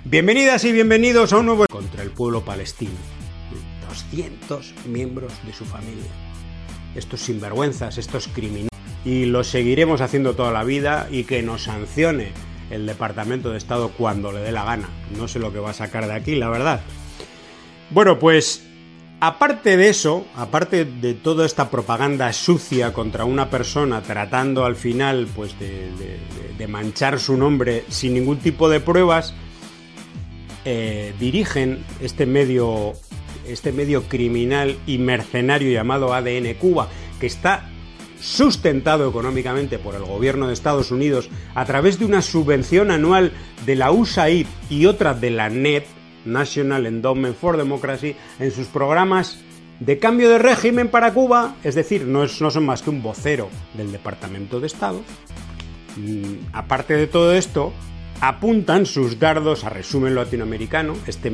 Bienvenidas y bienvenidos a un nuevo contra el pueblo palestino. 200 miembros de su familia. Estos sinvergüenzas, estos criminales. Y lo seguiremos haciendo toda la vida y que nos sancione el Departamento de Estado cuando le dé la gana. No sé lo que va a sacar de aquí, la verdad. Bueno, pues aparte de eso, aparte de toda esta propaganda sucia contra una persona, tratando al final pues de manchar su nombre sin ningún tipo de pruebas, dirigen este medio criminal y mercenario llamado ADN Cuba, que está sustentado económicamente por el gobierno de Estados Unidos a través de una subvención anual de la USAID y otra de la NED, National Endowment for Democracy, en sus programas de cambio de régimen para Cuba. Es decir, no son más que un vocero del Departamento de Estado. Aparte de todo esto, apuntan sus dardos a Resumen Latinoamericano, este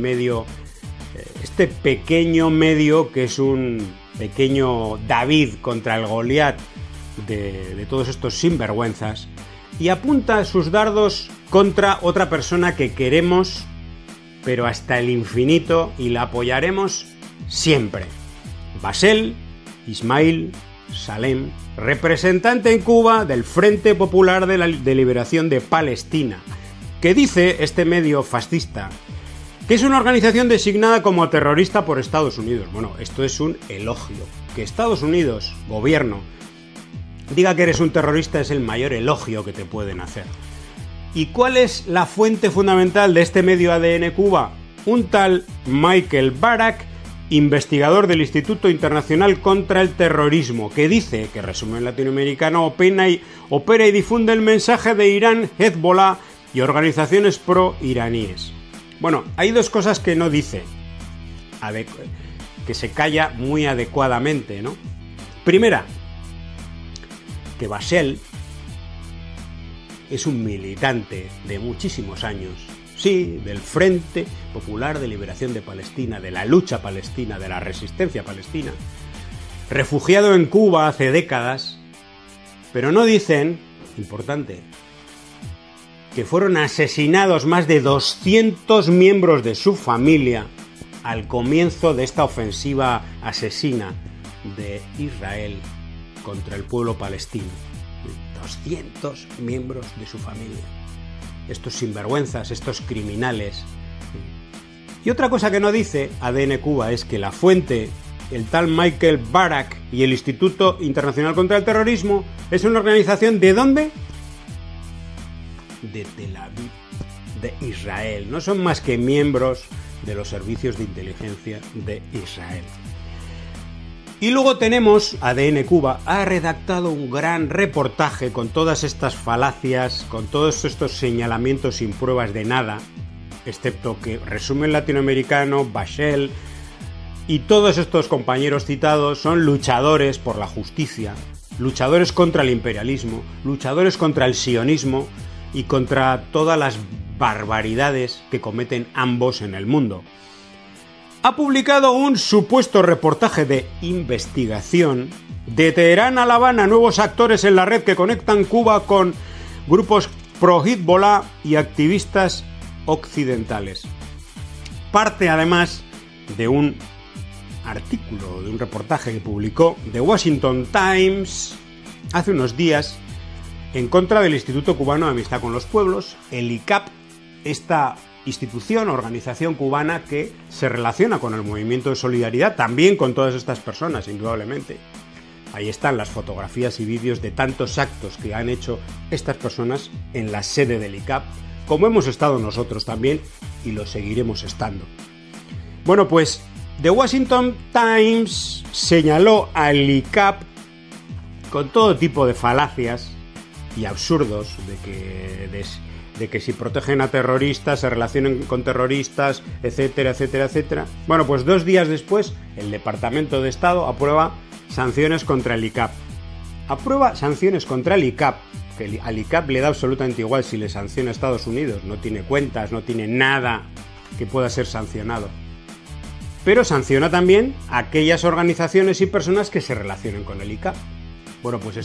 pequeño medio que es un pequeño David contra el Goliat de todos estos sinvergüenzas, y apunta sus dardos contra otra persona que queremos, pero hasta el infinito, y la apoyaremos siempre. Basel Ismail Salem, representante en Cuba del Frente Popular de Liberación de Palestina, que dice este medio fascista que es una organización designada como terrorista por Estados Unidos. Bueno, esto es un elogio. Que Estados Unidos, gobierno, diga que eres un terrorista es el mayor elogio que te pueden hacer. ¿Y cuál es la fuente fundamental de este medio ADN Cuba? Un tal Michael Barak, investigador del Instituto Internacional contra el Terrorismo, que dice que Resumen Latinoamericano opera y difunde el mensaje de Irán, Hezbollah y organizaciones pro-iraníes. Bueno, hay dos cosas que no dice, que se calla muy adecuadamente, ¿no? Primera, que Basel es un militante de muchísimos años, sí, del Frente Popular de Liberación de Palestina, de la lucha palestina, de la resistencia palestina, refugiado en Cuba hace décadas, pero no dicen, importante, que fueron asesinados más de 200 miembros de su familia al comienzo de esta ofensiva asesina de Israel contra el pueblo palestino. 200 miembros de su familia. Estos sinvergüenzas, estos criminales. Y otra cosa que no dice ADN Cuba es que la fuente, el tal Michael Barak y el Instituto Internacional contra el Terrorismo, es una organización ¿de dónde? De Tel Aviv, de Israel. No son más que miembros de los servicios de inteligencia de Israel. Y luego tenemos, ADN Cuba ha redactado un gran reportaje con todas estas falacias, con todos estos señalamientos sin pruebas de nada, excepto que Resumen Latinoamericano, Basel y todos estos compañeros citados son luchadores por la justicia, luchadores contra el imperialismo, luchadores contra el sionismo y contra todas las barbaridades que cometen ambos en el mundo. Ha publicado un supuesto reportaje de investigación de Teherán a La Habana, nuevos actores en la red que conectan Cuba con grupos pro-Hezbollah y activistas occidentales. Parte además de un artículo, de un reportaje que publicó The Washington Times hace unos días en contra del Instituto Cubano de Amistad con los Pueblos, el ICAP, esta institución, organización cubana que se relaciona con el movimiento de solidaridad, también con todas estas personas, indudablemente. Ahí están las fotografías y vídeos de tantos actos que han hecho estas personas en la sede del ICAP, como hemos estado nosotros también y lo seguiremos estando. Bueno, pues The Washington Times señaló al ICAP con todo tipo de falacias y absurdos de que si protegen a terroristas se relacionen con terroristas, etcétera, etcétera, etcétera. Bueno, pues 2 días después el Departamento de Estado aprueba sanciones contra el ICAP. Aprueba sanciones contra el ICAP, que al ICAP le da absolutamente igual si le sanciona a Estados Unidos, no tiene cuentas, no tiene nada que pueda ser sancionado. Pero sanciona también a aquellas organizaciones y personas que se relacionen con el ICAP. Bueno, pues